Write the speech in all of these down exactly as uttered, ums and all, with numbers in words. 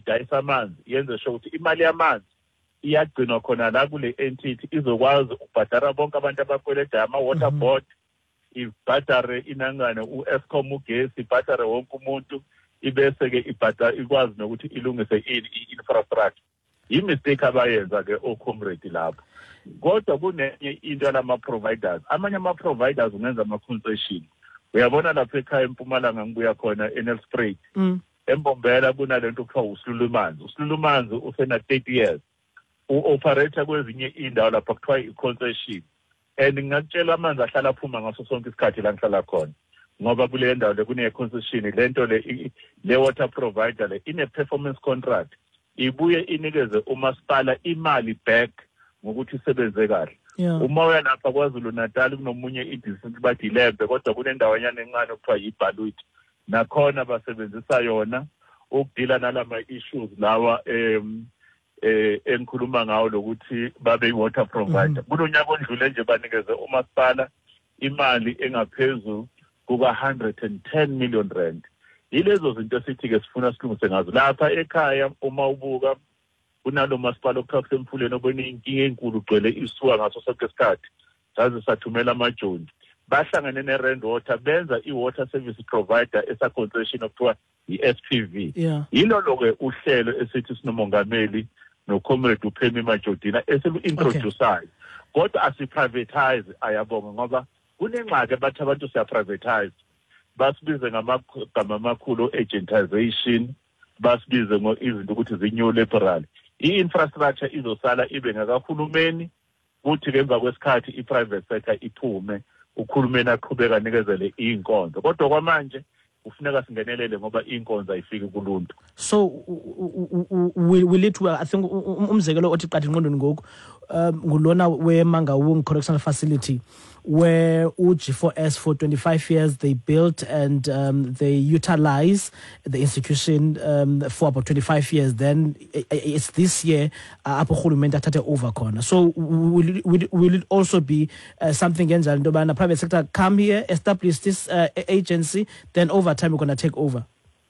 idayisa amanzi yenze sure ukuthi imali yamanzi iyagcinwa khona la kule entity izokwazi ukubhadara bonke abantu abakweleda ama-water board, ibhadare inangane u-Eskom ugesi, ibhadare wonke umuntu, ibese-ke ibhadara ikwazi nokuthi ilungise i-infrastructure. Yi-mistake abayenza-ke o-comrade lapho. Kodwa kunenye into yalama-providers. Amanye ama-providers ungenza ama-concession. Uyabona lapha ekhaya eMpumalanga ngibuya khona eNelspruit. Mm. Embombela kunalento kuthiwa uSilulumanzi. uSilulumanzi usena thirty years. U-operator kwezinye indawo lapha kuthiwa i-concession. And ngakutshela amanzi ahlala aphuma ngaso sonke isikhathi la ngihlala khona. Ngoba kule ndawo le kune-concession, le nto le le water provider le ine-performance contract. Ibuye inikeze umasipala imali back ngokuthi isebenze kahle. Yeah. Uma uya lapha KwaZulu Natal kunomunye i-district bathi Lembe, kodwa kunendawanyana encane okuthiwa yiBaluti. Nakhona basebenzisa yona ukudila nalama issues lawa em eh engikhuluma ngawo lokuthi babe i-water provider. Kulonyaka ondlule nje banikeze umasipala imali engaphezulu kuka one hundred ten million rand. Yilezo zinto sithi-ke sifuna silungise ngazo. Lapha ekhaya uma ubuka kunalo masipala okuthiwa kusemfuleni obone inkinga enkulu ugcwele isuka ngaso sonke isikhathi. Saze sathumela amajoni. Bahlangane ne-Rand Water benza i-water service provider esa-concession okuthiwa i-S P V. Yeah. Yilolo-ke uhlelo esithi sinomongameli no-comrade uPhemi Majodina eselu-introduce-ayo. Kodwa asi-privatize ayabonga ngoba kunengxaki bathi abantu siya-privatize. Basibize ngamagama amakhulu agentization, basibize izinto ukuthi zi-new liberal. I-infrastructure izosala ibe ngakahulumeni, kuthi ngemva kwesikhathi i-private sector iphume, ukhulumeni aqhubeka nikezele iy'nkonzo. Kodwa kwamanje kufuneka singenelele ngoba iy'nkonzo ayifiki kuluntu. So will, will it well, I think umzekelo othi qatha engqondweni ngoku um ngulona weMangaung Correctional Facility, where U G four S for twenty-five years they built and um, they utilize the institution um, for about twenty-five years. Then it's this year apho urhulumente athathe over khona. So will it, will it, will it also be uh, something enjalo into yobana private sector come here, establish this uh, agency, then over time we're going to take over?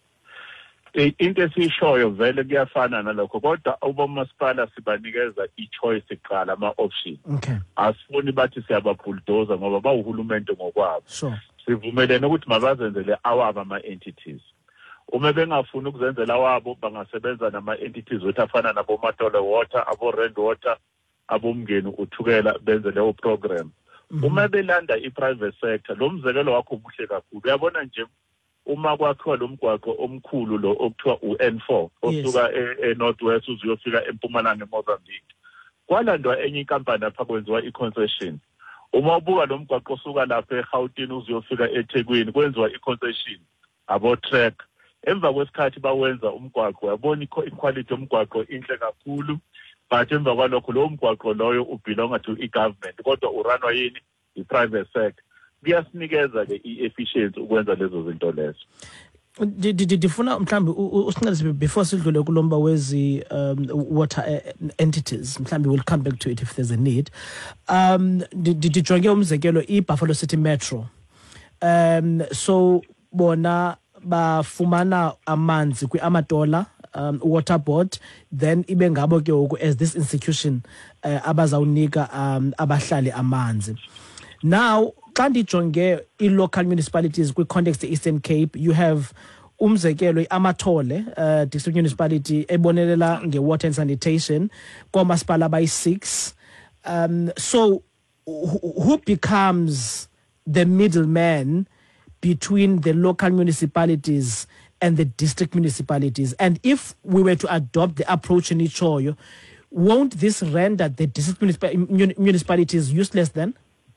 Into esishoyo vele kuyafana nalokho, kodwa ubomasipala sibanikeza i-choice kuqala ama-option. Okay. Asifuni bathi siyababhulldoza ngoba bawuhulumende ngokwabo. Sure. Sivumelene ukuthi mabazenzele awabo ama-entities. Uma bengafuni ukuzenzela awabo bangasebenza nama-entities wethu afana nabo-Matole Water, abo-Rand Water, abomngeni uthukela benze leyo program. Uma belanda i-private sector, lo mzekelo wakho muhle kakhulu. Uyabona nje uma kwakhiwa lo mgwaqo omkhulu lo okuthiwa u-N four osuka e-Northwest uzuyofika eMpumalanga eMozambique, kwalandwa enye inkampani lapha kwenziwa i-concession. Uma ubuka lo mgwaqo osuka lapha eGauteng uzuyofika eThekwini kwenziwa i-concession abo-track. Emva kwesikhathi bawenza umgwaqo, yabona i-quality yomgwaqo inhle kakhulu, but emva kwalokho lo mgwaqo loyo ubelonga to i-government kodwa uranwa yini i-private sector. Kuyasinikeza ke i-efficiency ukwenza lezo zinto lezo. Ndifuna mhlambi usincedise before sidlule kulomba wezi um, water entities, mhlambi we'll come back to it if there's a need. Um ndijonge umzekelo iBuffalo City Metro. Um so bona bafumana amanzi kwi-Amadola um, water board, then ibe ngabo ke ngoku as this institution uh, abazawunika um, abahlali amanzi. Now xa ndijonge i-local municipalities kwi-context e-Eastern Cape, you have umzekelo i-Amathole uh, district municipality ebonelela nge-water and sanitation koomasipala abayi-six. Um, so who, who becomes the middleman between the local municipalities and the district municipalities? And if we were to adopt the approach in Ichoyo, won't this render the district municip municipalities useless then?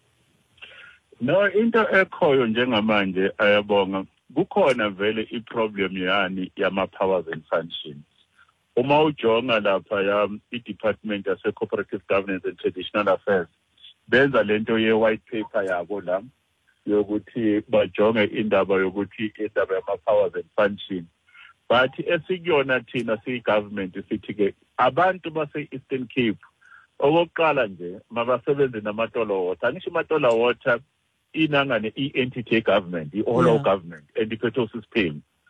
No, into ekhoyo njengamanje ayabonga kukhona vele i-problem yani yama-powers and functions. Uma ujonga lapha ya i-Department yase Cooperative Governance and Traditional Affairs benza lento ye-white paper yabo la yokuthi bajonge indaba yokuthi indaba yama-powers and functions. But esikuyona thina siyi-government sithi-ke abantu base-Eastern Cape okokuqala nje mabasebenze naMatola Water. Angisho iMatola Water inangane i-entity government, i-all yeah. government, and the Petosis Payne.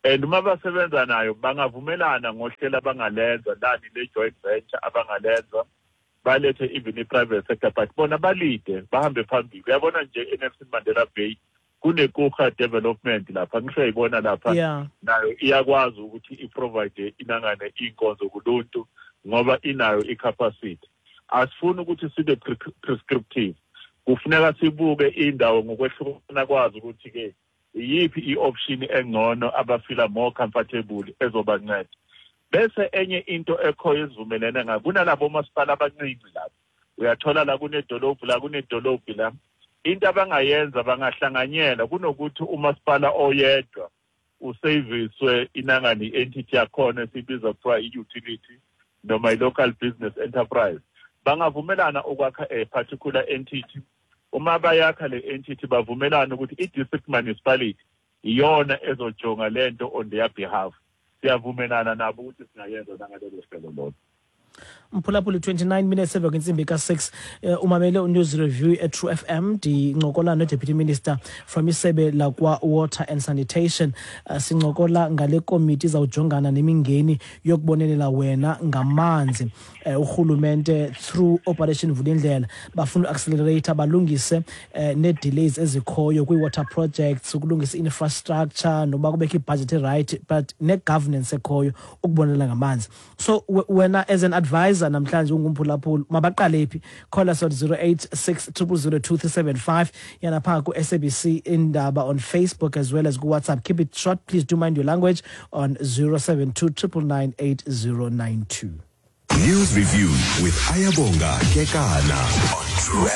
and uma basebenza nayo bangavumelana ngohlelo abangalenza lani le joint venture abangalenza balethe even i-private sector but bona balide bahambe phambili uyabona nje eNelson Mandela Bay kunekuha development lapha ngisho yibona lapha nayo iyakwazi ukuthi i-provide inangane inkonzo kuluntu ngoba inayo i-capacity asifuni ukuthi sibe prescriptive kufuneka sibuke indawo ngokwehlukana kwazi ukuthi ke yipi i-option engcono abafila more comfortable ezobanceda bese enye into ekhoyo ezivumelene ngakunalabo masipala abancinci lapha uyathola la kunedolobhu la kunedolobhu la into abangayenza bangahlanganyela kunokuthi umasipala oyedwa uservice inangani entity yakhona esibiza kuthiwa i-utility noma i-local business enterprise bangavumelana ukwakha a particular entity uma bayakha le entity bavumelana ukuthi i-district municipality iyona ezojonga lento on their behalf siyavumelana nabo ukuthi singayenza nangalelo hlelo lolo Mphulaphuli twenty-nine minutes emva kwensimbi ka six umamele unews review at True F M dincokola no Deputy Minister from isebe lakwa Water and Sanitation sincokola ngale committee zawujongana nemingeni yokubonelela wena ngamanzi uhulumente through Operation Vulindlela bafuna accelerate balungise ne delays ezikhoyo kwi water projects ukulungisa infrastructure noba kubeka ibudget right but ne governance ekhoyo ukubonelela ngamanzi so wena as an advisor namhlanje ungumphulaphuli mabaqale phi call us at zero eight six zero zero two three seven five yana pha ku S A B C indaba on Facebook as well as ku WhatsApp keep it short please do mind your language on zero seven two nine nine eight zero nine two. News review with Ayabonga Kekana on True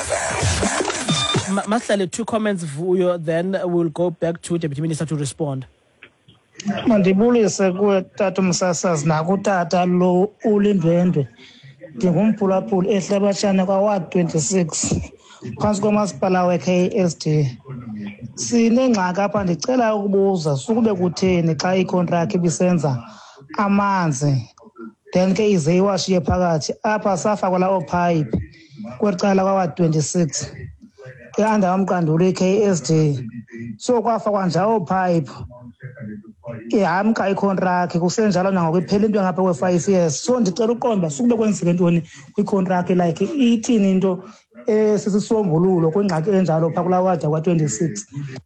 F M. Mahlale two comments Vuyo then we'll go back to Deputy Minister to respond. Mandibulise kuwe tata umsasazi nakutata lo ulindwendwe ngingumphulaphuli ehlabathana kwa Ward twenty-six phansi komasipala we-K S D sinengxaki apha ndicela ukubuza sukube kutheni xa icontract ibisenza amanzi then ke ize iwashiye phakathi apha safakwa lawo pipe kwecala kwa Ward twenty-six eanda umqandulo i-K S D so kwafakwa njawo pipe ihamka icontract kusenjalo nangokuphela into ngapha kwe five years so ndicela uqonda sukube kwenzeke ntoni kwicontract like ithini into esisisombululo kwingxaki enjalo pha kula ward kwa twenty-six.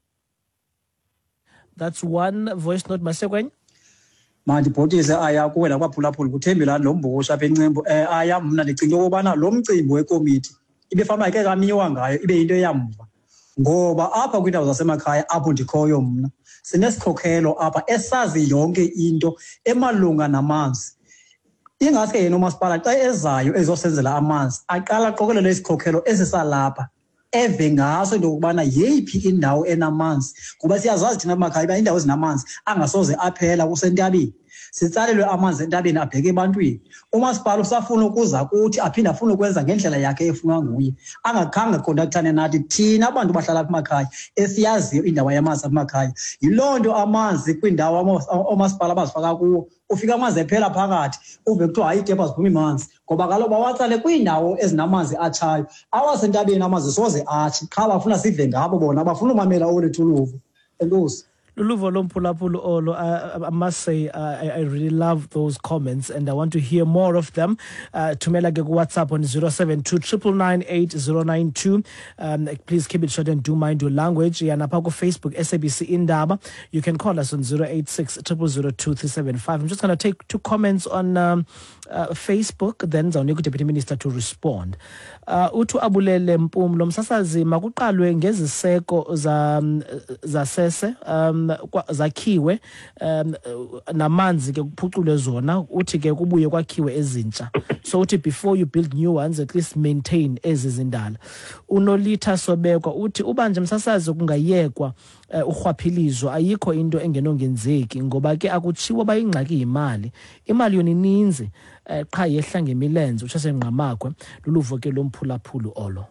That's one voice note Masekwenye. Mandibhotise aya kuwe nakwaphulaphula kuthembelana lo mbusha apha encembu eh aya mna ndicinga ukubana lo mcimbi wekomiti ibefana ke kamiwa ngayo ibe into eyamva ngoba apha kwindawo zasemakhaya apho ndikhoyo mna sinesikhokhelo apha esazi yonke into emalunga namanzi ingaske yena umasipala xa ezayo ezosenzela amanzi aqala aqokelele isikhokhelo esisalapha eve ngaso into ukubana yeyiphi indawo enamanzi ngoba siyazazi thina emakhaya indawo ezinamanzi angasoze aphela kusentabeni sitsalelwe amanzi entabeni abheke ebantwini umasipala usafuna ukuza kuthi aphinda afuna ukwenza ngendlela yakhe efunwa nguye angakhange conductane nathi thina abantu bahlala emakhaya esiyaziyo indawo yamanzi emakhaya yilonto amanzi kwindawo omasipala abazifaka kuwo ufika amanzi ephela phakathi uve kuthiwa hayi itepa ziphuma imanzi ngoba kaloku bawatsale kwindawo ezinamanzi atshayo awasentabeni amanzi soze athi qha bafuna sive ngabo bona abafuna umamela olethuluvu enkosi. Luluvo Lomphulaphuli Olo, I, I must say uh, I, I really love those comments and I want to hear more of them. Uh, Tumela Gegu WhatsApp on zero seven two nine nine eight zero nine two. Um, please keep it short and do mind your language. Yanapako Facebook S A B C Indaba. You can call us on zero eight six zero zero two three seven five. I'm just going to take two comments on um, uh, Facebook, then Zawunika Deputy Minister to respond. Uh, Utu Abulele Mpumlo msasazi makuqalwe ngeziseko za zasese um zakhiwe um namanzi ke kuphuculwe zona uthi ke kubuye kwakhiwe ezintsha so uthi before you build new ones at least maintain ezizindala unolitha sobekwa uthi ubanje msasazi kungayekwa urhwaphilizo ayikho into engenongenzeki ngoba ke akutshiwo bayingxaki imali imali yona ininzi qha yehla ngemilenze utshasenqamakwe luluvo ke lomphulaphuli Olo.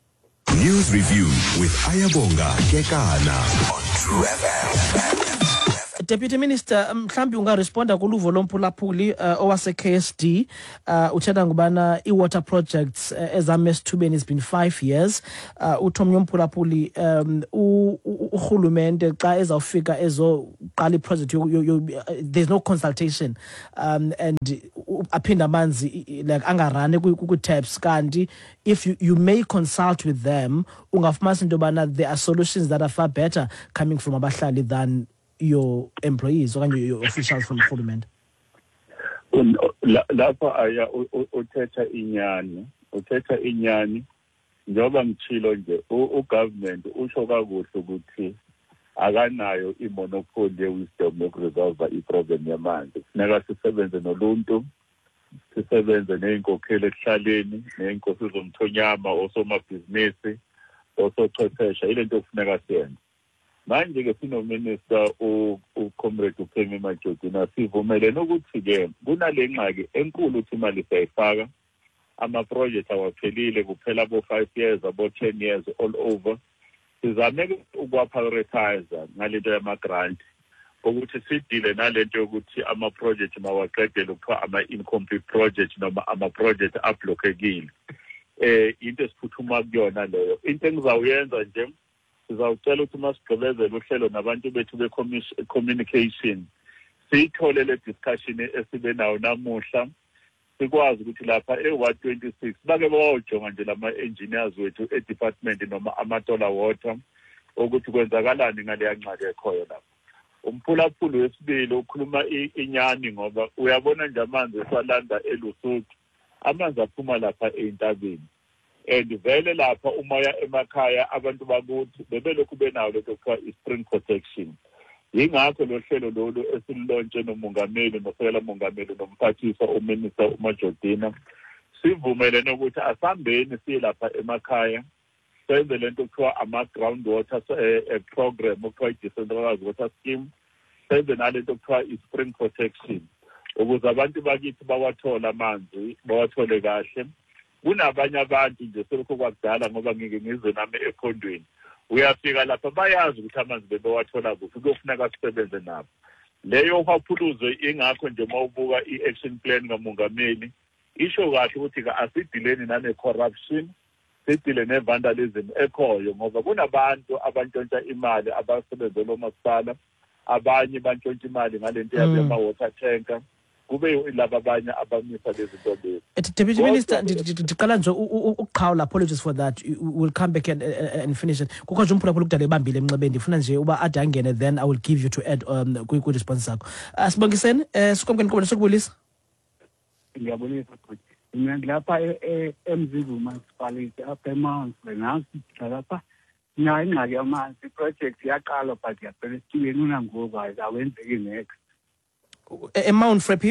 News review with Ayabonga Kekana on True F M. Deputy Minister, mhlambi ungaresponda kuluvo lomphulaphuli uh, owase K S D uh, uthetha ngubana i-water projects uh, ezame esithubeni has been five years. Uh, uthomnye umphulaphuli um urhulumente xa ezawufika ezoqala i-project there's no consultation um, and aphinda amanzi like angarane ku-taps kanti if you, you may consult with them ungafumanisa into yobana there are solutions that are far better coming from abahlali than your employees or your officials from the government. Lapha aya uthetha inyani uthetha inyani njoba ngithilo nje ugovernment usho kakuhle ukuthi akanayo imonopoly yewisdom yokuresolve iproblem yamanzi. Kufuneka sisebenze noluntu, sisebenze ney'nkokheli ekuhlaleni, ney'nkosi zomthonyama, osomabhizinisi, osochwephesha. Ile nto kufuneka siyenze. Manje ke sinominister uComrade uPhemi Majodina sivumelene ukuthi ke kunale ngxaki enkulu ukuthi imali sayifaka ama project awaphelile kuphela bo five years abo ten years all over. Sizame ukwaprioritize ngalento yama grant ukuthi sidile nalento yokuthi ama project mawaqedele ukuthiwa ama incomplete project noma ama project ablockekile. Eh into esiphuthuma kuyona leyo. Into engizawuyenza nje sizawucela ukuthi masigqibezele uhlelo nabantu bethu be-communication siyithole le discussion esibe nayo namuhla sikwazi ukuthi lapha e-one twenty-six bake bawajonga nje lama-engineers wethu e-department noma amatola water ukuthi kwenzakalani ngaleya ngxaki ekhoyo lapha. Umphulaphuli wesibili ukhuluma inyani ngoba uyabona nje amanzi esalanda eLusuthu amanzi aphuma lapha eintabeni. And vele lapha umaya emakhaya abantu bakuthi bebelokhu benawo lento kuthiwa i-spring protection. Yingakho lo hlelo lolu esilontshe nomongameli nosekela mongameli nomphathiswa uMinister uMajodina sivumelene ukuthi asambeni siye lapha emakhaya senze lento kuthiwa ama-ground water uh, program okuthiwa i-decentralized water scheme, senze nalento kuthiwa i-spring protection ukuze abantu bakithi bawathola amanzi bawathole kahle. Kunabanye abantu nje selokho kwakudala ngoba ngike ngize nami ekhondweni uyafika lapha bayazi ukuthi amanzi bebewathola kuphi kuyofuneka sisebenze nabo. Leyo kwaphuluzo ingakho nje mawubuka i-action plan kamongameli isho kahle ukuthi ka asidileni nane corruption sidile ne vandalism ekhoyo ngoba kunabantu abantshontsha imali abasebenzela umasipala abanye bantshontsha imali ngalento yama water tanker kube laba abanye abamisa lezi zinto. Deputy Minister, ndiqala nje uqhawula, apologies for that. We'll come back and, uh, and finish it. Kukho nje umphulaphula ukudala ebambile emnxebeni ndifuna nje uba ade angene then I will give you to add um kwi response yakho. Sibongiseni eh sikomkeni kubona sokubulisa. Ngiyabulisa futhi. Mina lapha eMzimvu municipality apha eMountfrey nasi lapha nayo ingxaki yamanzi i-project yaqala but yaphela esithubeni unangoku awenzeki next. eMountfrey phi?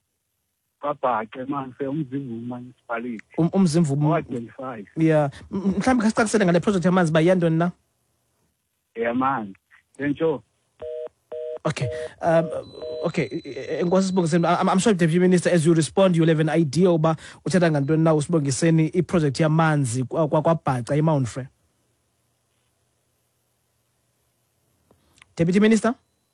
Papa manje uMzimvu municipality. uMzimvu twenty-five. Yeah, mhlawumbe kasicakisele ngale project yamanzi bayandoni na? Yamanzi. Ntsho. Okay. Um okay, enkosi Sibongiseni. I'm, I'm sure Deputy Minister as you respond you'll have an idea oba uthetha ngantoni na uSibongiseni i-project yamanzi kwaKwabhaca eMountfrey. Deputy Minister?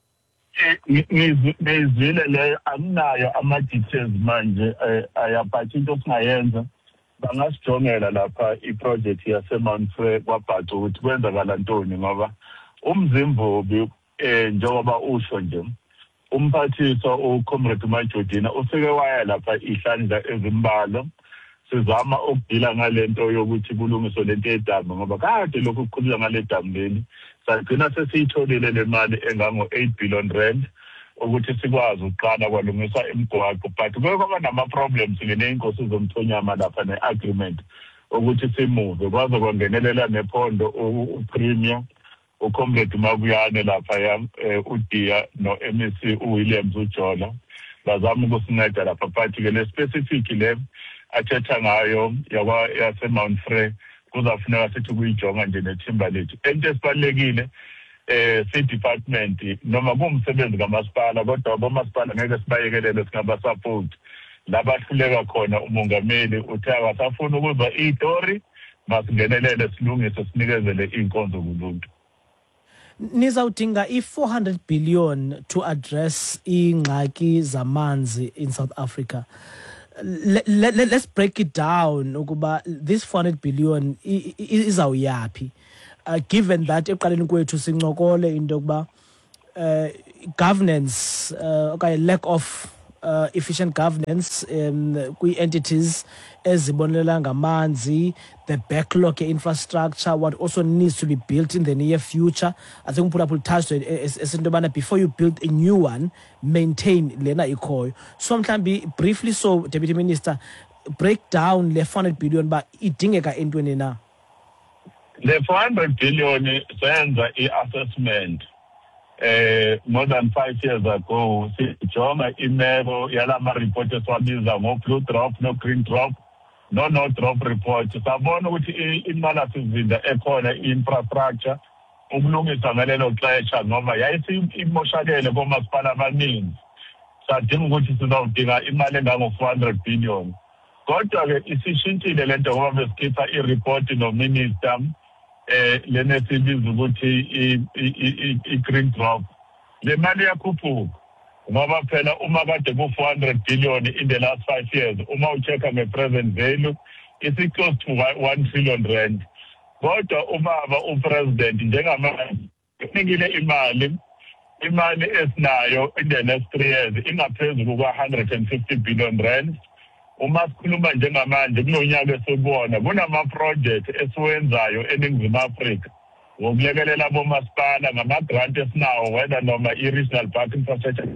Ngizwile leyo anginayo ama-details manje ayaphatha into osingayenza bangasijongela lapha i-project yaseMountfrey kwaBhaca ukuthi kwenzakala ntoni ngoba uMzimvubi eh njengoba usho nje umphathiswa uComrade Majodina ufike waya lapha ihlandla ezimbalo sizama ukudila ngalento yokuthi kulungiswe lento yedamu ngoba kade lokhu kukhulula ngale damu leli sagcina sesiyitholile le mali engango eight billion rand ukuthi sikwazi uqala kwalungiswa imigwaqo but kuke kwaba nama problems ngeneyinkosi zomthonyama lapha ne-agreement ukuthi simuve kwaze kwangenelela nephondo uPremier uComrade Mabuyane lapha ya uDia no-M S C uWilliams uJola bazama ukusinceda lapha but ke le specific le athetha ngayo yakwa yaseMountfrey kuzafuneka sithi kuyijonga nje nethimba lethu. Into esibalekile eh si department noma kumsebenzi kamasipala kodwa abomasipala ngeke sibayekelele singaba support labahluleka khona umongameli uthi akasafuna ukuba istory masingenelele silungise sinikezele inkonzo kuluntu. nizawudinga i-four hundred billion to address ingxaki zamanzi in South Africa. Let, let, let's break it down ukuba this four hundred billion izawuyaphi, uh, given that ekuqaleni kwethu sincokole into yokuba uh, governance uh, okay, lack of uh, efficient governance um, kwi-entities ezibonelela ngamanzi, the backlog infrastructure, what also needs to be built in the near future. I think Mpulapul touched it as before you build a new one, maintain lena ikhoyo. So mhlambi briefly, so Deputy Minister, break down the four hundred billion ba idingeka entweni na. The four hundred billion sends a assessment uh, more than five years ago. Sijonga imeko yalama report eswabiza ngo blue drop, no green drop, no no drop report. Sabona ukuthi imali sizinda ekhona infrastructure ukulungisa ngalelo xesha ngoba yayisi imoshakele komasipala abaningi. Sadinga ukuthi sizawudinga imali engango four hundred billion. Kodwa ke isishintshile lento ngoba besikhipha ireport no minister eh lene sibiza ukuthi i green drop. Le mali yakhuphuka ngoba phela uma kade ku four hundred billion in the last five years, uma uchecka nge present value it's close to one trillion rand. Kodwa ubaba upresident njengamanje unikile imali imali esinayo in the next three years ingaphezulu kwa one hundred fifty billion rand. Uma sikhuluma njengamanje kulonyaka esibona kunama project esiwenzayo eNingizimu Afrika ngokulekelela bomasipala ngama grant esinawo, whether noma i-regional park infrastructure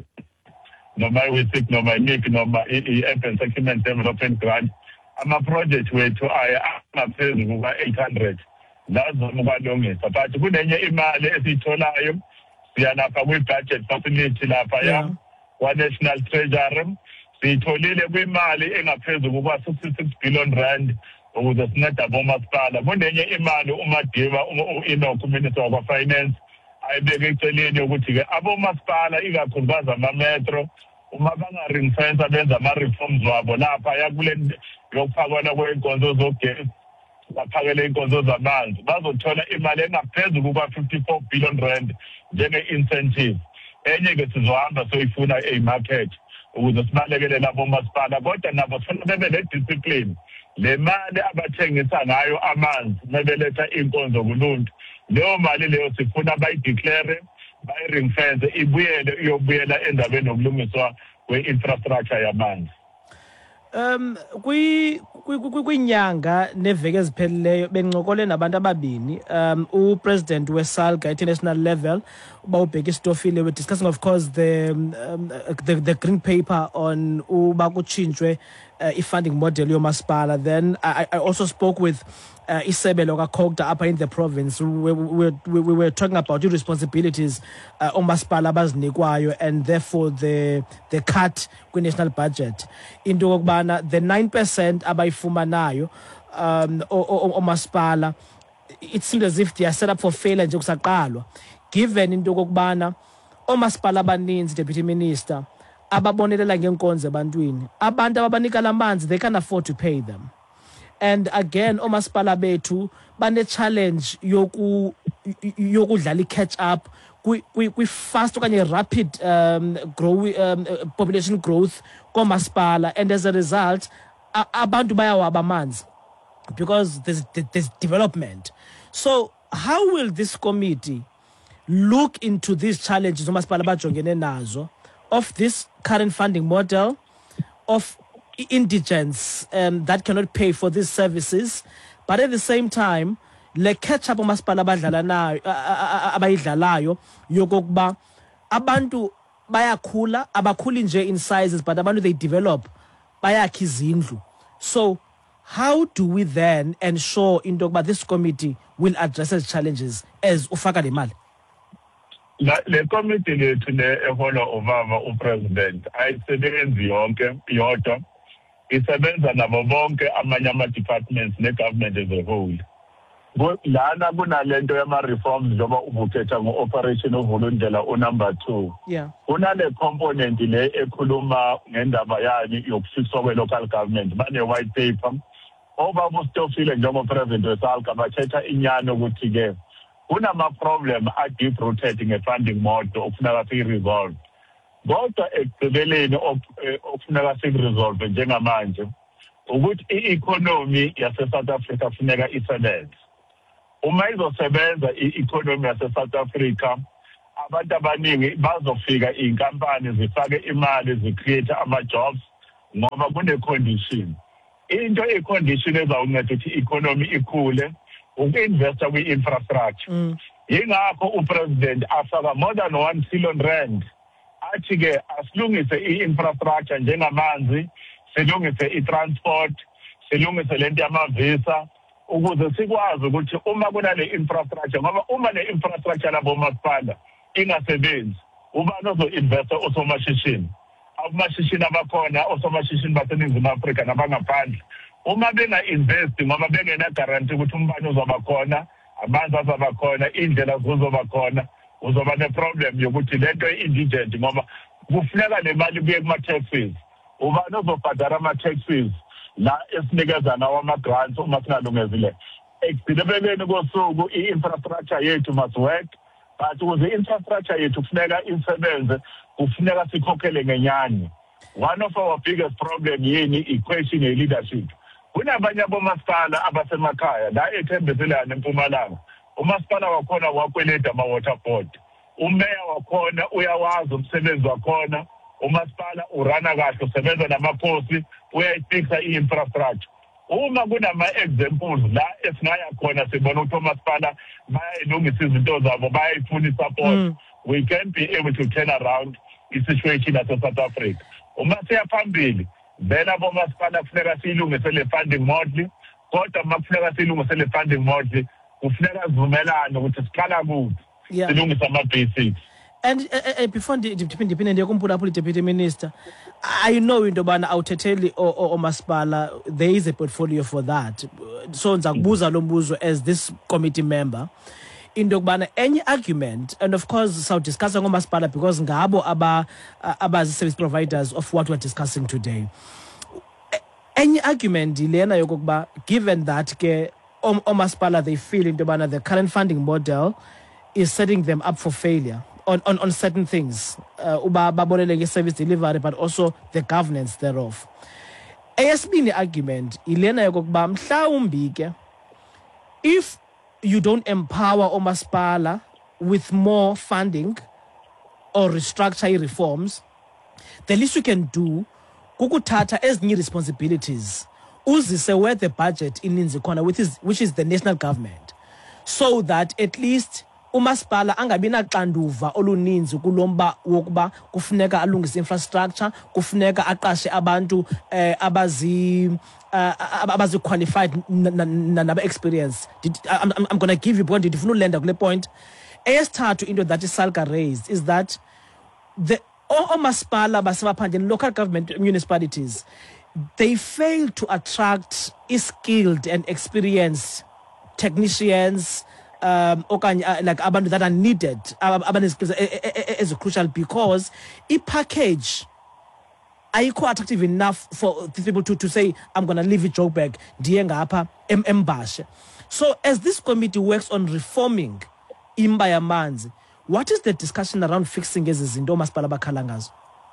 noma i-WISIC noma i-N I C noma i-urban settlement development grant, ama project wethu aya angaphezulu kwa eight hundred. Lazoma ukwalungisa, but kunenye imali esiyitholayo siyanapha kwi-budget facility lapha ya kwa-National Treasury. Sitholile kwimali engaphezulu kwa sixty-six billion rand ukuze sinceda bomasipala. Kunenye imali uMadiba uInok Minister of Finance ayibeke eceleni ukuthi ke abomasipala ikakhulukazi ama-metro uma bangaring fence abenza ama-reforms wabo lapha yakule yokuphakwana kwey'nkonzo zogesi baphakele iy'nkonzo zamanzi bazothola imali engaphezulu kwa-fifty-four billion rand njenge-incentive. Enye-ke sizohamba soyifuna eyimarket ukuze sibalekele labo masipala, kodwa nabo kufanele bebe ne-discipline. Le mali abathengisa ngayo amanzi mebeletha inkonzo kuluntu, leyo mali leyo sifuna bayideclare, bayi-ring fence, ibuyele iyobuyela endabeni nokulungiswa kwe-infrastructure yamanzi. Um kwi kwinyanga neveke ezipheleleyo bengincokole nabantu ababini, um upresident weSALGA at national level uba ubheka isitofile, we discussing of course the um, the, the green paper on uba kuchintshwe uh, i-funding model yomasipala. Then I, I also spoke with uh, isebe lokaKhokda up in the province. We, we, we, we were talking about the responsibilities uh, omasipala abazinikwayo and therefore the the cut kwi-national budget into okubana the nine percent abayifumanayo um omasipala, it seems as if they are set up for failure nje kusaqalwa, given into okubana omasipala abaninzi, Deputy Minister, ababonelela ngenkonzo ebantwini, abantu ababanika lamanzi they can afford to pay them. And again omasipala bethu bane challenge yoku yokudlala catch up kwi fast okanye rapid um grow um, population growth komasipala, and as a result abantu bayawaba amanzi because there's there's development. So how will this committee look into these challenges omasipala bajongene nazo of this current funding model, of indigents um, that cannot pay for these services, but at the same time le catch up omasipala abadlala nayo abayidlalayo yokokuba abantu bayakhula, abakhuli nje in sizes but abantu they develop bayakha izindlu. So how do we then ensure into yokuba this committee will address these challenges as ufaka le mali? Le committee lethu le ehola ubaba upresident ayisebenzi yonke yodwa, isebenza nabo bonke amanye ama-departments ne-government as a whole. Lana kunalento yama-reforms njengoba ubukhetha ngo-operation ovulundlela unumber two. Yeah. Kunale component le ekhuluma ngendaba yani yokufiswa kwe-local government. Bane-white paper. Obaba uStofile njengopresident weSALGA bathetha inyani ukuthi-ke kunama-problem a-deep-rooted nge-funding model okufuneka siyi-resolve. Kodwa ekugqibeleni okufuneka siyi-resolve njengamanje ukuthi i-economy yase-South Africa kufuneka isebenze. Uma izosebenza i-economy yase-South Africa, abantu abaningi bazofika iy'nkampani zifake imali zicreate ama-jobs ngoba kune-condition. Into i-condition ezawunceda ukuthi i-economy ikhule uku-investa kwi-infrastructure. Yingakho upresident afaka more than one trillion rand athi-ke asilungise i-infrastructure njengamanzi, silungise i-transport, silungise lento yamavisa ukuze sikwazi ukuthi uma kunale infrastructure, ngoba uma le infrastructure labo masipala ingasebenzi, ubani ozo-investa osomashishini? Abamashishini abakhona osomashishini baseNingizimu Afrika nabangaphandle. Uma benga-investi ngoba bengena-guarantee ukuthi umbani uzoba khona, amanzi azoba khona, indlela zizoba khona, uzoba ne-problem yokuthi lento i-indigent ngoba kufuneka le mali kuye kuma-taxes. Ubani ozobhadara ama-taxes la esinikeza nawo ama-grants uma singalungezile. Ekugcineleni kosuku i-infrastructure yethu must work, but ukuze i-infrastructure yethu kufuneka isebenze, kufuneka sikhokhele ngenyani. One of our biggest problem yini i-question ye-leadership. Kunabanye abomasipala abasemakhaya la ethembezelana eMpumalanga. Umasipala wakhona wakweleta ama-water board. Umeya wakhona uyawazi umsebenzi wakhona. Umasipala urana kahle usebenza namaphosi uyayifixa i-infrastructure. Uma kunama-examples la esingaya khona sibona ukuthi umasipala bayayilungisa izinto zabo, bayayifuna i-support, mm. we can be able to turn around i-situation yase-South Africa. Uma siya phambili then abomasipala kufuneka siyilungise le funding model, kodwa uma kufuneka siyilungise le funding model kufuneka sivumelane ukuthi siqala kuphi silungise ama-basics. And uh, uh, before ndiphinda ndiyekumpula apho i-Deputy Minister, I know into yobana awuthetheli omasipala, there is a portfolio for that. So ndiza kubuza lo mbuzo as this committee member into yokubana any argument, and of course sawudiscussa ngomasipala because ngabo aba abazi-service providers of what we're discussing today. Any argument ilena yokokuba given that ke omasipala they feel into yobana the current funding model is setting them up for failure on, on, on certain things, uba baboneleke service delivery, but also the governance thereof. Eyesibini argument ilena yokokuba mhlawumbi ke if you don't empower omasipala with more funding or restructure reforms, the least you can do kukuthatha ezinye responsibilities uzise where the budget ininzi khona, which is which is the national government, so that at least umasipala angabi naxanduva oluninzi kulomba wokuba kufuneka alungise infrastructure, kufuneka aqashe abantu eh, abazi uh, abazi qualified naba experience. I'm, I'm, I'm going to give you point ndifuna ulenda kule point. Eyesithathu into that iSALGA raised is that the omasipala basemaphandleni, local government municipalities, they fail to attract skilled and experienced technicians, um okanye uh, like abantu that are needed, abantu skills is crucial because a package ayikho attractive enough for people to, to say I'm going to leave it Joburg ndiye ngapha eMbashe. So as this committee works on reforming imba yamanzi, what is the discussion around fixing ezi zinto omasipala bakhala ngazo?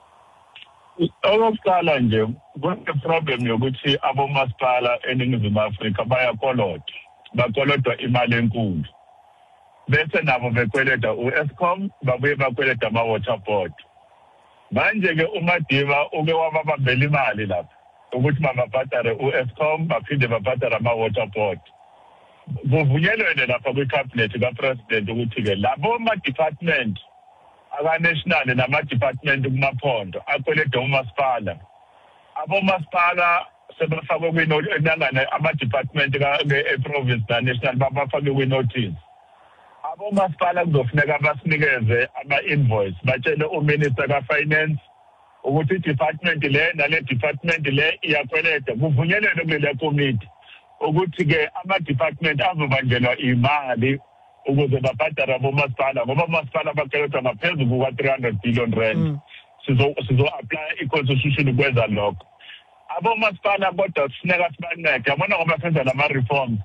Okokuqala nje kune-problem yokuthi abomasipala eNingizimu Afrika bayakolodwa, bakolodwa imali enkulu. Bese nabo bekweleta u-Eskom, babuye bakweleta ama-water board. Manje-ke uMadiba uke wababambela imali lapha ukuthi bababhadare u-Eskom baphinde babhadare ama-water board. Kuvunyelwene lapha kwi-cabinet ka-president ukuthi-ke labo ma-department aka-national nama-department kumaphondo akweleta umasipala. Abomasipala sebafakwe kwinangane ama-department e-province na-national babafake kwi-notice. Abomasipala kuzofuneka basinikeze ama-invoice, batshele uminister ka-finance ukuthi i-department le nale department le iyakweleta. Kuvunyelwene kulele committee ukuthi-ke ama-department azobanjelwa imali ukuze babhadare abomasipala, ngoba amasipala bakweleta ngaphezulu kuka-three hundred billion rand. Sizo-apply i-constitution ukwenza lokho. Abomasipala kodwa sifuneka sibancede, yabona ngoba senza lama-reforms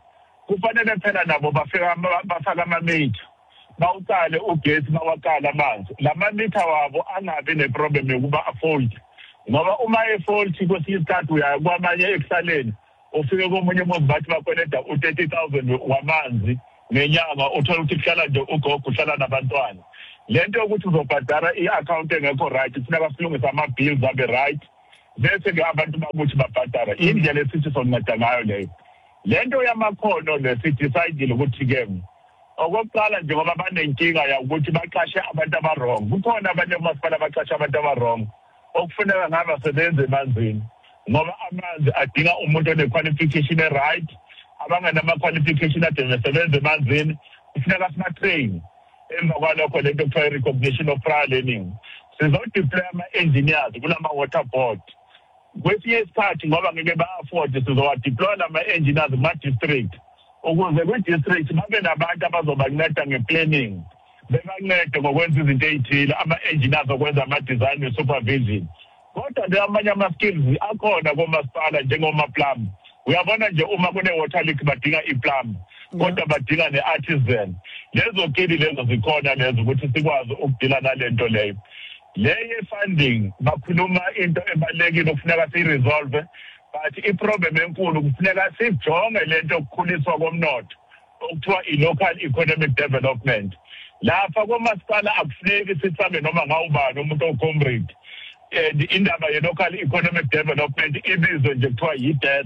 kufanele phela nabo bafika bafaka ama-meter bawuqale ugesi bawaqala amanzi lama meter wabo angabi neproblem yokuba afault ngoba uma efault kwesinye isikhathi uya kwamanye ekusaleni ufike komunye umuzi bathi bakoleda u-thirty thousand wamanzi ngenyanga uthola ukuthi kuhlala nje ugogo uhlala nabantwana lento yokuthi uzobhadara i-account engekho right kufuneka silungise ama-bills abe right bese-ke abantu bakuthi babhadara indlela esithi sonceda ngayo leyo lento yamakhono lesidecide ukuthi-ke okokuqala njengoba banenkinga yokuthi baqashe abantu abarong kukhona abanye umasipala baqashe abantu abarong okufuneka ngabasebenzi emanzini ngoba amanzi adinga umuntu one-qualification e-right abanganama-qualification ade besebenza emanzini kufuneka siba-train emva kwalokho lento kuthiwa i-recognition of prior learning sizodeploy ama-engineers kulama-water board kwesinye isikhathi ngoba ngeke ba-afford sizowadeploy lama-engineers kuma-district ukuze kwi-district babe nabantu abazobanceda nge-planning bebancede ngokwenza izinto ey'thile ama-engineers okwenza ama-design ne-supervision kodwa nje amanye ama-skills akhona komasipala njengoma-plum uyabona nje uma kune-water leak badinga i-plum kodwa badinga ne-artisan lezo kili lezo zikhona lezo ukuthi sikwazi ukudila nalento leyo leyo funding bakhuluma into ebalulekile okufuneka siyiresolve but iproblem enkulu kufuneka sijonge lento yokukhuliswa komnotho okuthiwa i-local economic development lapha komasipala akufuneki sithambe noma ngawubani umuntu ocomrade and indaba ye-local economic development ibizwe nje kuthiwa yi-desk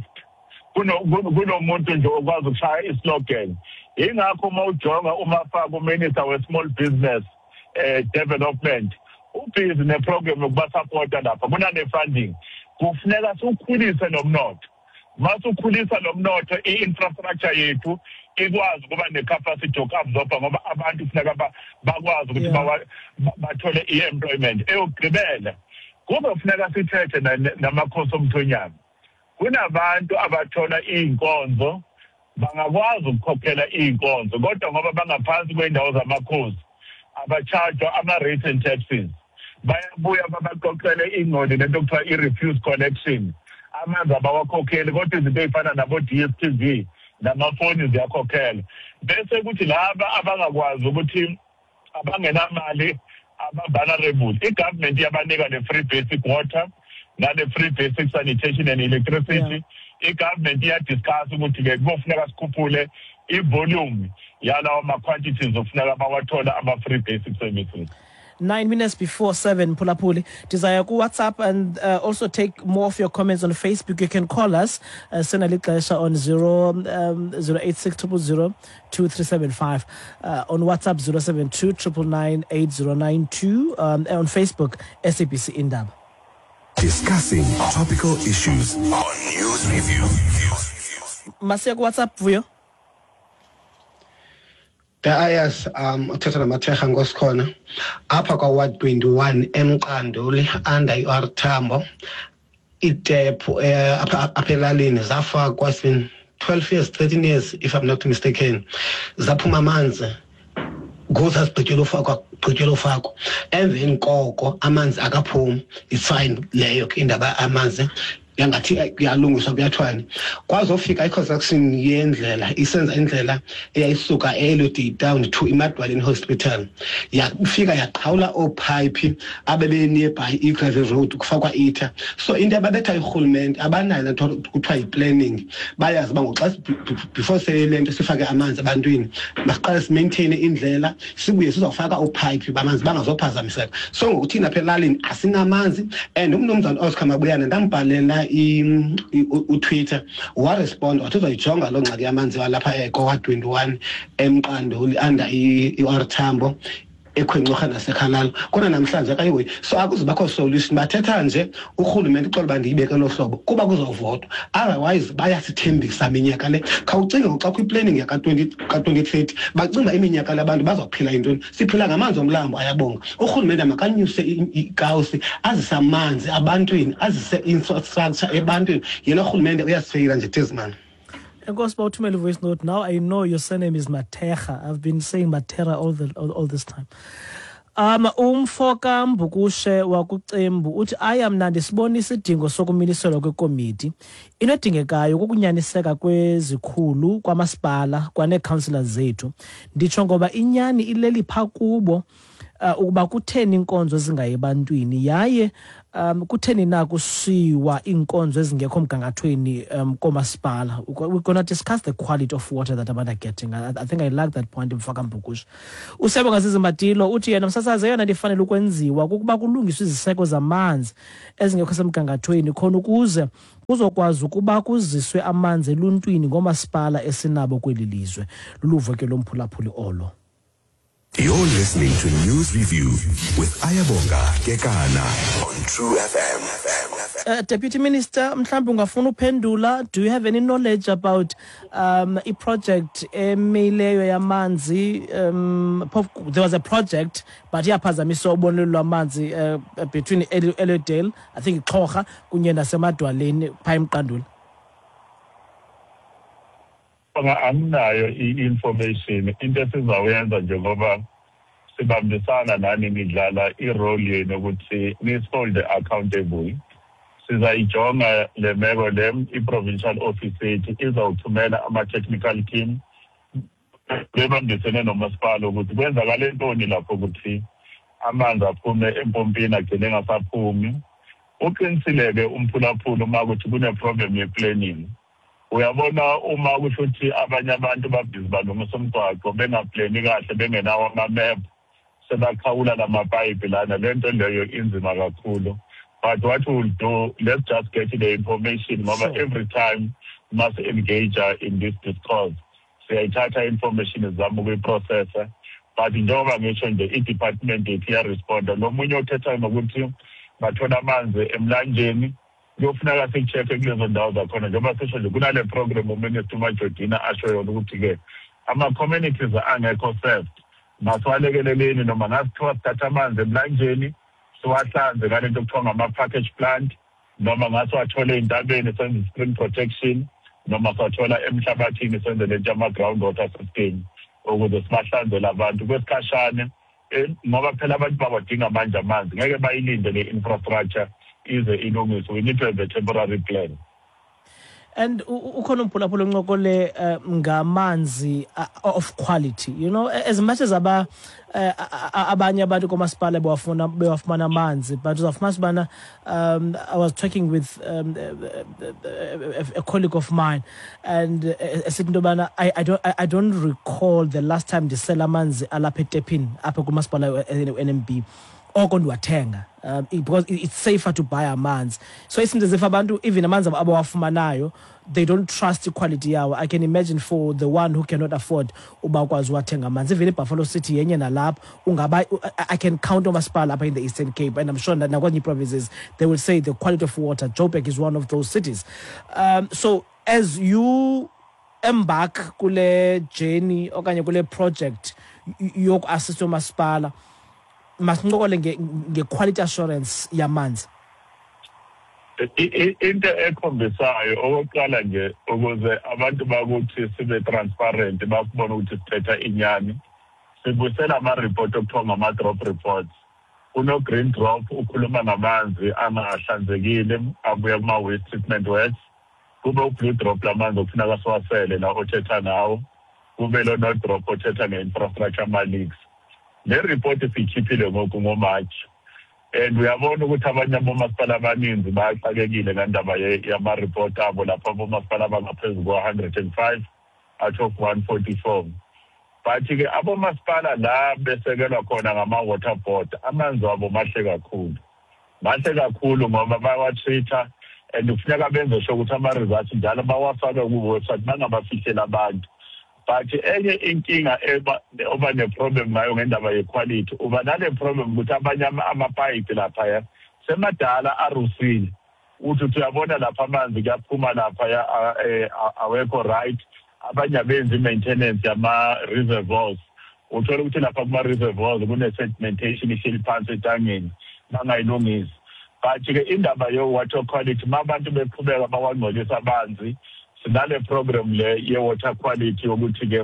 kuno muntu nje okwazi ukushaya islogan ingakho uma ujonga umafaka uminister we-small business uh, development ubhizi neprogram yokubasapota lapha kunane-funding kufuneka siwukhulise nomnotho masukhulisa nomnotho i-infrastructure yethu ikwazi ukuba ne-capacity yokuabsorba ngoba abantu kufuneka bakwazi ukuthi bathole i-employment eyokugqibela kuzofuneka sithethe namakhosi omthonyama kunabantu abathola iy'nkonzo bangakwazi ukukhokhela iy'nkonzo kodwa ngoba bangaphansi kwey'ndawo zamakhosi abachajwa ama-rates and taxes bayabuya babaqoqele ingqondo lento kuthiwa i-refuse collection amanzi abawakhokheli kodwa izinto ey'fana nabo-D S T V namafoni ziyakhokhela bese kuthi laba abangakwazi ukuthi abangenamali aba-vulnerable i-government yabanika ne-free basic water nane-free basic sanitation and electricity i-government iyadiscuss ukuthi-ke kubofuneka sikhuphule i-volume yalawo ma-quantities ofuneka bawathola ama-free basic services. Nine minutes before seven, Phulaphuli. Desire ku WhatsApp and uh, also take more of your comments on Facebook. You can call us, uh, send a little on zero um, zero eight six zero zero two three seven five. Uh, on WhatsApp zero seven two nine nine eight zero nine two. Um, and on Facebook S A B C Indaba. Discussing topical issues on News Review. Masiya ku WhatsApp vuyo. Ayas um uthetha namatheha ngosikhona apha kwa Ward twenty-one eMqanduli under iR Tambo itephu apha apha elalini zafakwa sin twelve years thirteen years if I'm not mistaken zaphuma amanzi ngoza sibhekela ufakwa bhekela ufakwa emveni koko amanzi akaphumi it's fine leyo indaba amanzi yangathi kuyalungiswa kuyathwani kwazofika i-construction yendlela isenza indlela eyayisuka e-Elodie down to iMadwaleni Hospital yafika yaqhawula opipe abebe nearby i-gravel road kufakwa itha so into ababetha ihulumende abanayo lento kuthiwa yi-planning bayazi bangoxa before selento sifake amanzi abantwini baqala simaintain indlela sibuye sizofaka opipe bamanzi bangazophazamiseka so ngokuthina phela elalini asinamanzi and umnumzana Oscar Mabuyana ndambhalela u-Twitter warespond wathi uzoyijonga lo ngxaki yamanzi walapha eKwa twenty-one eMqanduli under iR Tambo ekhwenxoha nasekhalalo kona namhlanje akayiwe so akuzibakho solution bathetha nje urhulumente uxola bandiyibeke lo hlobo kuba kuzovotwa otherwise bayasithembisa iminyaka le khawucinge xa kwi-planning yaka twenty thirty bacinga iminyaka labantu bazophila intoni siphila ngamanzi omlambo ayabonga urhulumente makanyuse ikawusi azise amanzi abantwini azise infrastructure ebantwini yena urhulumente uyasifeyila nje tezimana. And goes about to voice note. Now I know your surname is Mateja. I've been saying Matera all the all, all this time. Um umfoka Mbukushe wakuCembu uthi aya mna ndisibona isidingo sokumiliselwa kwekomiti inodingekayo kokunyaniseka kwezikhulu kwamasipala kwaneecouncillors zethu nditsho ngoba inyani ileli pha kubo uh, ukuba kutheni inkonzo zingayebantwini yaye um kutheni na kusiwa inkonzo ezingekho mgangathweni um komasipala. We're going to discuss the quality of water that abantu are getting. I, I think I like that point Mfoka Mbukushe. Usebonga Zizimadilo uthi yena msasazi yena ndifanele ukwenziwa kukuba kulungiswe iziseko zamanzi ezingekho semgangathweni khona ukuze kuzokwazi ukuba kuziswe amanzi eluntwini ngomasipala esinabo kweli lizwe. Luluvo ke lomphulaphuli olo. You're listening to News Review with Ayabonga Kekana on True F M. Uh, Deputy Minister, mhlambe ungafuna uphendula, do you have any knowledge about um a project emileyo yamanzi? Um there was a project but yaphazamisa ubonelo lwamanzi uh, between Elodale, I think iXhorha kunye nasemadwaleni pha eMqanduli. Anginayo i-information into esizawenza njengoba sibambisana nani nidlala i-role yenu ukuthi ni-hold accountable. Sizayijonga le meko lem i-provincial office yethu izawuthumela ama-technical team bebambisene nomasipala ukuthi kwenzakale ntoni lapho ukuthi amanzi aphume empompini agcine engasaphumi. Uqinisileke umphulaphula uma ukuthi kune-problem ye-planning. Uyabona uma kusho ukuthi abanye abantu babhizi balungisa umgwaqo bengaplani kahle bengenawo ama-map sebakhawula lamapayipi lana lento leyo inzima kakhulu. But what we'll do, let's just get the information ngoba sure. Every time must engage in this discourse. Siyayithatha information izama ukuyiprocessa but njengoba ngisho nje i-department yethu iyaresponda. Lo munye othethayo ngokuthi bathola amanzi emlanjeni kuyofuneka sicheck kulezo ndawo zakhona njengoba sisho nje kunale program uMinister uMajodina asho yona ukuthi-ke ama-communities angekho served masiwalekeleleni noma ngasithiwa sithatha amanzi emlanjeni siwahlanze ngalento okuthiwa ngama-package plant noma ngasiwathole ey'ntabeni senze i-spring protection noma siwathola emhlabathini senze lento yama-ground water system ukuze sibahlanzele abantu kwesikhashane ngoba phela abantu babadinga manje amanzi ngeke bayilinde le-infrastructure ize ilungiswe. We need to have a temporary plan. And ukhona umphulaphula oncokole ngamanzi of quality, you know, as much as aba abanye abantu komasipala bewafuna bewafumana amanzi, but uzafumana um I was talking with um, a, a colleague of mine and esithi intobana I I don't I don't recall the last time they sell amanzi alapha eTepini apha kumasipala N M B okondiwathenga um, because it's safer to buy amanzi. So it seems as if abantu even amanzi abawafumanayo they don't trust the quality yawo. I can imagine for the one who cannot afford uba kwazi wathenga amanzi even eBuffalo City yenye nalapha ungaba I can count on masipala up in the Eastern Cape and I'm sure that nakwenye provinces they will say the quality of water. Joburg is one of those cities. Um, so as you embark kule journey okanye kule project yoku assist umasipala masincokole nge-quality assurance yamanzi. Into ekhombisayo okokuqala nje ukuze abantu bakuthi sibe transparent bakubona ukuthi sithetha inyani sibusela ama-report okuthiwa ngama-drop reports. Uno-green drop ukhuluma ngamanzi angahlanzekile abuya kuma-waste treatment works. Kube u-blue drop lamanzi okufuneka siwasele la othetha nawo. Kube lo no drop othetha nge-infrastructure ama-leaks. Le report sikhiphile ngoku ngoMarch and uyabona ukuthi abanye abomasipala abaninzi baxakekile ngandaba yama-report abo lapha abomasipala abangaphezulu kwa one hundred and five out of one forty-four. But-ke abomasipala la besekelwa khona ngama-water board amanzi wabo mahle kakhulu mahle kakhulu ngoba bayawa-treat-a and kufuneka benze sho ukuthi ama-results njalo bawafake ku-website bangabafihlela abantu. But enye inkinga eba oba ne-problem ngayo ngendaba ye-quality uba nale problem ukuthi abanye amapayipi laphaya semadala arusile uthi uyabona lapha amanzi kuyaphuma laphaya awekho right abanye abenzi i-maintenance yama-reservoirs uthola ukuthi lapha kuma-reservoirs kune-sedimentation ihleli phansi etangeni bangayilungisi. But-ke indaba yo-water quality ma abantu beqhubeka bawangcolisa amanzi sinale program le ye-water quality yokuthi-ke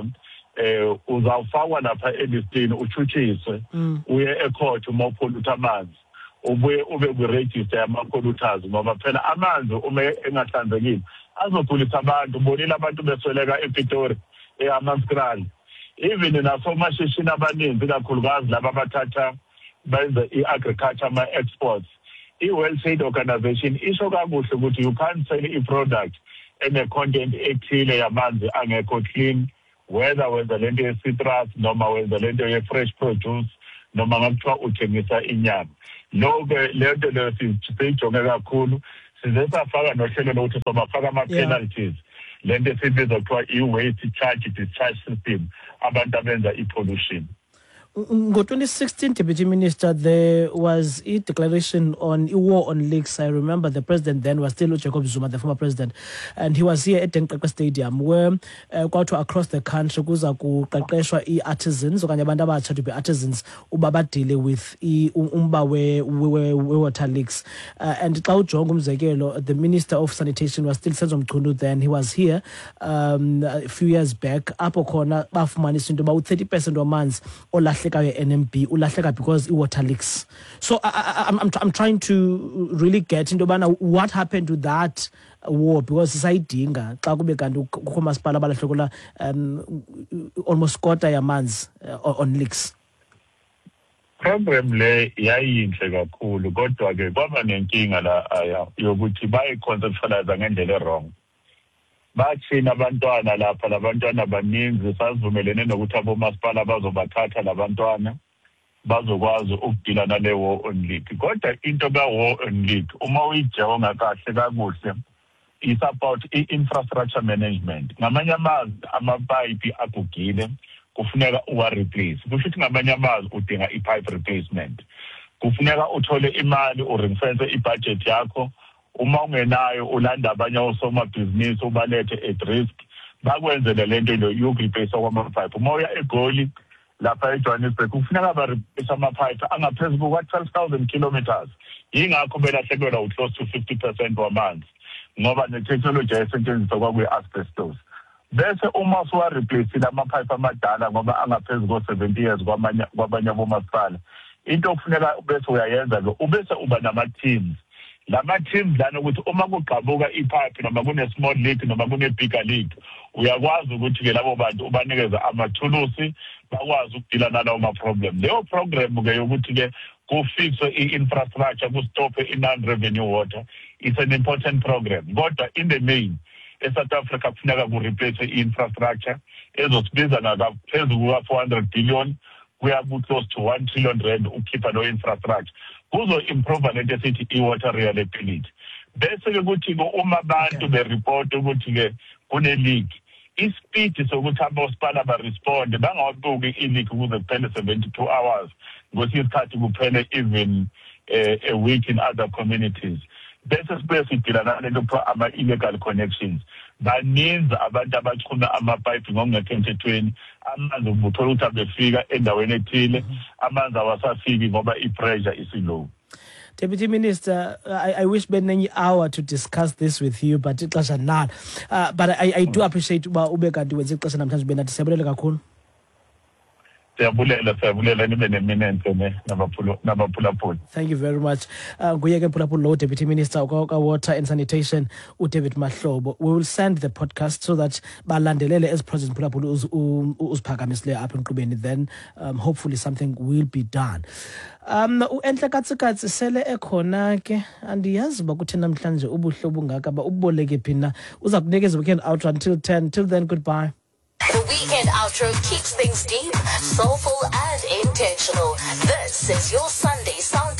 eh uzawufakwa lapha elistini uchuchiswe uye ecourt uma upholutha amanzi ubuye ube ku-register yama-polluters ngoba phela amanzi uma engahlanzekile azogulisa abantu ubonile abantu besweleka ePitori eAmanskraal even nasomashishini abaninzi kakhulukazi laba abathatha benza i-agriculture ama-exports i-World Trade Organization isho kakuhle ukuthi you can't sell i-product ene-content ethile yamanzi angekho clean whether wenza lento ye-citrus noma wenza lento ye-fresh produce noma ngakuthiwa uthengisa inyama lo-ke lento leyo siyijonge kakhulu size safaka nohlelo lokuthi sobafaka ama-penalties lento esibiza kuthiwa i-waste charge discharge system abantu abenza i-pollution. Ngo twenty sixteen, Deputy Minister, there was a declaration on a war on leaks. I remember the president then was still Jacob Zuma, the former president, and he was here at Denkaka Stadium, where uh, quite across the country, kuza kuqeqeshwa i-artisans, okanye abantu abatsha to be artisans, ubaba deal with umba we water leaks. Uh, and xa ujonga umzekelo, the Minister of Sanitation was still Senzo Mchunu then. He was here um, a few years back. Apho khona bafumanisa into about thirty percent wamanzi olahleka N M B ulahleka because it water leaks. So I, I, I'm, I'm, I'm trying to really get into what happened to that war, because sayidinga xa kube kanti kukho masipala balahlekola um almost quarter yamanzi uh, on leaks. Problem le yayinhle kakhulu kodwa ke kwaba nenkinga la aya yokuthi bayi conceptualize ngendlela wrong. Bathina abantwana lapha labantwana baninzi sazivumelene nokuthi abomasipala bazobathatha labantwana bazokwazi ukudila nale war on leak. Kodwa into ka war on leak uma uyijonga kahle kakuhle is about i-infrastructure management. Ngamanye amazwi amapipe agugile kufuneka uwa replace. Kusho ukuthi ngamanye amazwi udinga i-pipe replacement. Kufuneka uthole imali uringfence i-budget yakho. Uma ungenayo ulanda abanye osomabhizinisi ubalethe at risk bakwenzele lento lo yokureplace kwama-pipe. Uma uya eGoli lapha eJohannesburg kufuneka ba-replace ama-pipe angaphezulu kwa-twelve thousand kilometers. Yingakho belahlekelwa u-close to fifty percent wamanzi ngoba ne-technology esetshenziswa kwakuyi-asbestos. Bese uma suwa-replaceile ama-pipe amadala ngoba angaphezulu ko-seventy years kwabanye abomasipala, into okufuneka bese uyayenza-ke ubese uba nama-teams. Lama teams lana ukuthi uma kuqhabuka ipipe noma kune small leak noma kune bigger leak uyakwazi ukuthi ke labo bantu ubanikeza amathulusi bakwazi ukudila nalawo ma problem. Leyo program ke yokuthi ke kufixwe i-infrastructure kustophe i-non revenue water is an important program. Kodwa in the main eSouth Africa kufuneka ku replace i-infrastructure ezosibiza ngaphezulu kuka four hundred billion kuya ku close to one trillion rand ukhipha lo infrastructure. Kuzo improve lento esithi i-water reliability. Bese ke kuthi uma abantu be report ukuthi ke kune leak, ispeed sokuthi abosipala ba respond bangawabuki i-leak kuze kuphele seventy-two hours ngokuthi isikhathi kuphele even uh, a week in other communities. Bese sibe sidila nalento kuthiwa ama-illegal connections. Baninzi abantu abachuma amapipe ngokungekho emthethweni, amanzi ubuthola ukuthi abefika endaweni ethile, amanzi awasafiki ngoba i-pressure isilow. Deputy Minister, I, I wish benenye hour to discuss this with you, but ixesha nalo. Uh, but I, I do appreciate uba ube kanti wenze ixesha namhlanje ube nathi siyabulela kakhulu. Siyabulela siyabulela nibe neminenze ne nabaphulaphula. Thank you very much. Uh, Nguye ke mphulaphula lo Deputy Minister ka Water and Sanitation uDavid Mahlobo. We will send the podcast so that balandelele as President mphulaphula uziphakamisile apha enkqubeni, then um, hopefully something will be done. Um uenhle katsikatsi sele ekhona ke andiyazi ba kuthena namhlanje ubuhlobo ngaka ba uboleke phina uza kunikeza weekend outro until ten. Till then, goodbye. The weekend outro keeps things deep, soulful and intentional. This is your Sunday sound